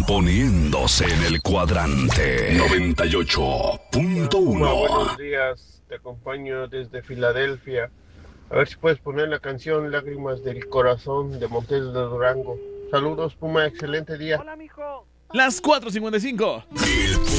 poniéndose en el cuadrante 98.1. Buenos días, te acompaño desde Filadelfia. A ver si puedes poner la canción Lágrimas del Corazón de Montes de Durango. Saludos, Puma, excelente día. Hola, mijo. Las 4:55. El